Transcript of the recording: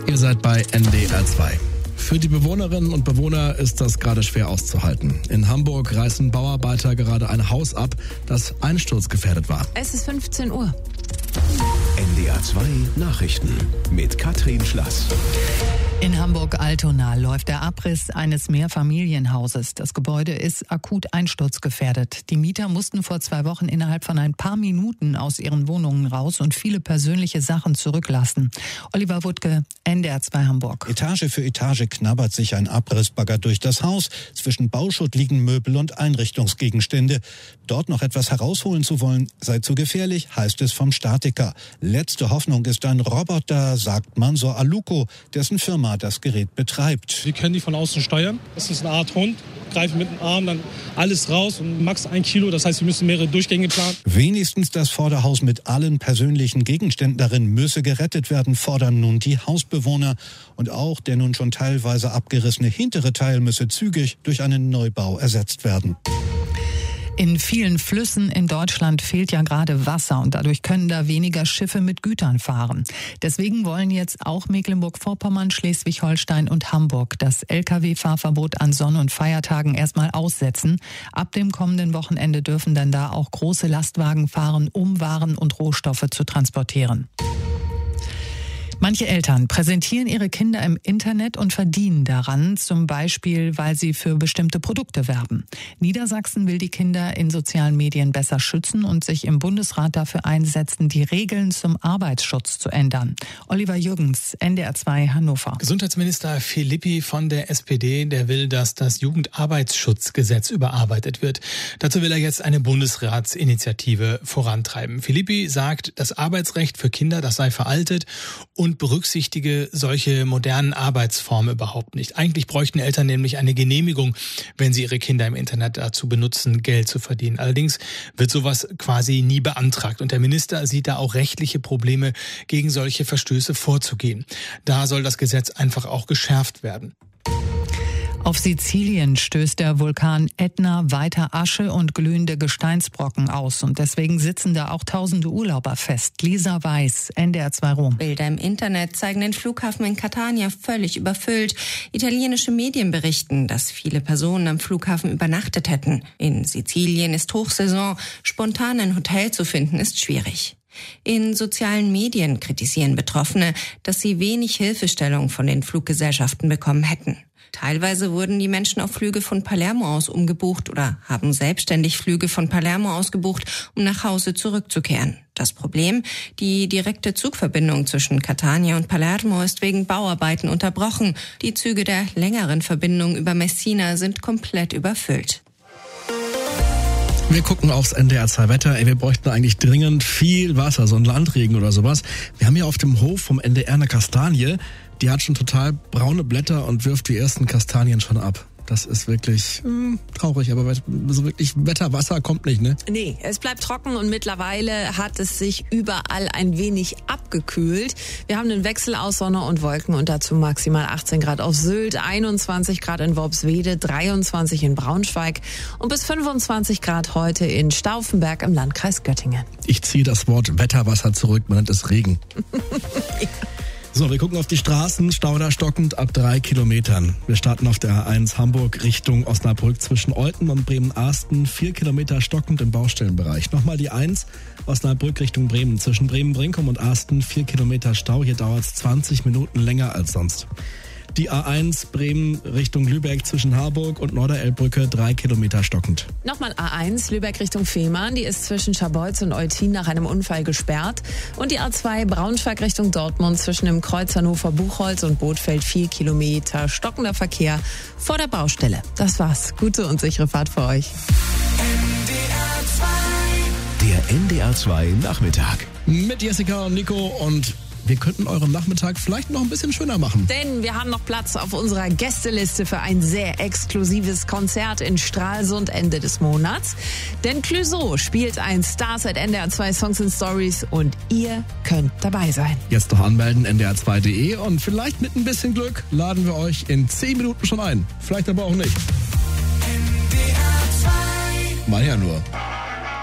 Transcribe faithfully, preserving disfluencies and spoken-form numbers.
Ihr seid bei N D R zwei. Für die Bewohnerinnen und Bewohner ist das gerade schwer auszuhalten. In Hamburg reißen Bauarbeiter gerade ein Haus ab, das einsturzgefährdet war. Es ist fünfzehn Uhr. N D R zwei Nachrichten mit Katrin Schlass. In Hamburg-Altona läuft der Abriss eines Mehrfamilienhauses. Das Gebäude ist akut einsturzgefährdet. Die Mieter mussten vor zwei Wochen innerhalb von ein paar Minuten aus ihren Wohnungen raus und viele persönliche Sachen zurücklassen. Oliver Wuttke, N D R zwei Hamburg. Etage für Etage knabbert sich ein Abrissbagger durch das Haus. Zwischen Bauschutt liegen Möbel und Einrichtungsgegenstände. Dort noch etwas herausholen zu wollen, sei zu gefährlich, heißt es vom Statiker. Letzte Hoffnung ist ein Roboter, sagt Mansur Aluko, dessen Firma das Gerät betreibt. Wir können die von außen steuern. Das ist eine Art Hund. Greifen mit dem Arm dann alles raus und max ein Kilo. Das heißt, wir müssen mehrere Durchgänge planen. Wenigstens das Vorderhaus mit allen persönlichen Gegenständen darin müsse gerettet werden, fordern nun die Hausbewohner. Und auch der nun schon teilweise abgerissene hintere Teil müsse zügig durch einen Neubau ersetzt werden. In vielen Flüssen in Deutschland fehlt ja gerade Wasser und dadurch können da weniger Schiffe mit Gütern fahren. Deswegen wollen jetzt auch Mecklenburg-Vorpommern, Schleswig-Holstein und Hamburg das L K W-Fahrverbot an Sonn- und Feiertagen erstmal aussetzen. Ab dem kommenden Wochenende dürfen dann da auch große Lastwagen fahren, um Waren und Rohstoffe zu transportieren. Manche Eltern präsentieren ihre Kinder im Internet und verdienen daran, zum Beispiel, weil sie für bestimmte Produkte werben. Niedersachsen will die Kinder in sozialen Medien besser schützen und sich im Bundesrat dafür einsetzen, die Regeln zum Arbeitsschutz zu ändern. Oliver Jürgens, N D R zwei Hannover. Gesundheitsminister Filippi von der S P D, der will, dass das Jugendarbeitsschutzgesetz überarbeitet wird. Dazu will er jetzt eine Bundesratsinitiative vorantreiben. Filippi sagt, das Arbeitsrecht für Kinder, das sei veraltet und und berücksichtige solche modernen Arbeitsformen überhaupt nicht. Eigentlich bräuchten Eltern nämlich eine Genehmigung, wenn sie ihre Kinder im Internet dazu benutzen, Geld zu verdienen. Allerdings wird sowas quasi nie beantragt. Und der Minister sieht da auch rechtliche Probleme, gegen solche Verstöße vorzugehen. Da soll das Gesetz einfach auch geschärft werden. Auf Sizilien stößt der Vulkan Ätna weiter Asche und glühende Gesteinsbrocken aus. Und deswegen sitzen da auch tausende Urlauber fest. Lisa Weiß, N D R zwei Rom. Bilder im Internet zeigen den Flughafen in Catania völlig überfüllt. Italienische Medien berichten, dass viele Personen am Flughafen übernachtet hätten. In Sizilien ist Hochsaison. Spontan ein Hotel zu finden ist schwierig. In sozialen Medien kritisieren Betroffene, dass sie wenig Hilfestellung von den Fluggesellschaften bekommen hätten. Teilweise wurden die Menschen auf Flüge von Palermo aus umgebucht oder haben selbstständig Flüge von Palermo aus gebucht, um nach Hause zurückzukehren. Das Problem: Die direkte Zugverbindung zwischen Catania und Palermo ist wegen Bauarbeiten unterbrochen. Die Züge der längeren Verbindung über Messina sind komplett überfüllt. Wir gucken aufs N D R zwei Wetter. Ey, wir bräuchten eigentlich dringend viel Wasser, so ein Landregen oder sowas. Wir haben hier auf dem Hof vom N D R eine Kastanie. Die hat schon total braune Blätter und wirft die ersten Kastanien schon ab. Das ist wirklich hm, traurig, aber so wirklich Wetterwasser kommt nicht, ne? Nee, es bleibt trocken und mittlerweile hat es sich überall ein wenig abgekühlt. Wir haben einen Wechsel aus Sonne und Wolken und dazu maximal achtzehn Grad auf Sylt, einundzwanzig Grad in Worpswede, dreiundzwanzig in Braunschweig und bis fünfundzwanzig Grad heute in Stauffenberg im Landkreis Göttingen. Ich ziehe das Wort Wetterwasser zurück, man nennt es Regen. Ja. So, wir gucken auf die Straßen, Stau da stockend ab drei Kilometern. Wir starten auf der A eins Hamburg Richtung Osnabrück zwischen Olten und Bremen-Arsten, vier Kilometer stockend im Baustellenbereich. Nochmal die eins, Osnabrück Richtung Bremen, zwischen Bremen-Brinkum und Arsten, vier Kilometer Stau, hier dauert es zwanzig Minuten länger als sonst. Die A eins Bremen Richtung Lübeck zwischen Harburg und Norderelbbrücke, drei Kilometer stockend. Nochmal A eins Lübeck Richtung Fehmarn, die ist zwischen Scharbeutz und Eutin nach einem Unfall gesperrt. Und die A zwei Braunschweig Richtung Dortmund zwischen dem Kreuz Hannover-Buchholz und Bothfeld, vier Kilometer stockender Verkehr vor der Baustelle. Das war's. Gute und sichere Fahrt für euch. Der N D R zwei Nachmittag. Mit Jessica und Nico und wir könnten euren Nachmittag vielleicht noch ein bisschen schöner machen. Denn wir haben noch Platz auf unserer Gästeliste für ein sehr exklusives Konzert in Stralsund Ende des Monats. Denn Clouseau spielt ein Stars at N D R zwei Songs and Stories und ihr könnt dabei sein. Jetzt noch anmelden, N D R zwei Punkt de und vielleicht mit ein bisschen Glück laden wir euch in zehn Minuten schon ein. Vielleicht aber auch nicht. N D R zwei. Mal ja nur.